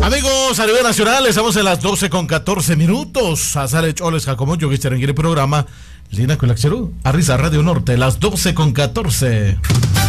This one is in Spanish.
Amigos a nivel nacional, estamos en las 12:14 minutos. Azare Choles Jacomoyo que estará en el programa Lina Colacero, Arriza Radio Norte, las 12:14.